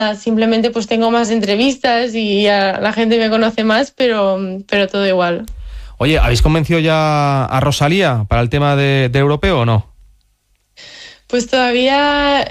simplemente pues tengo más entrevistas y la gente me conoce más, pero todo igual. Oye, ¿habéis convencido ya a Rosalía para el tema de europeo o no? Pues todavía